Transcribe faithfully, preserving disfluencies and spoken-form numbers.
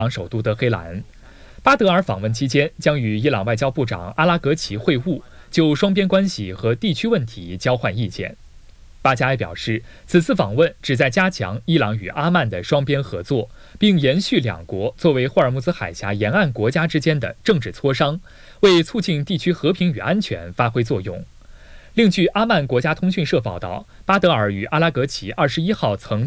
首都德黑兰。巴德尔访问期间将与伊朗外交部长阿拉格齐会晤，就双边关系和地区问题交换意见。巴加埃表示，此次访问旨在加强伊朗与阿曼的双边合作，并延续两国作为霍尔木兹海峡沿岸国家之间的政治磋商，为促进地区和平与安全发挥作用。另据阿曼国家通讯社报道，巴德尔与阿拉格齐二十一号曾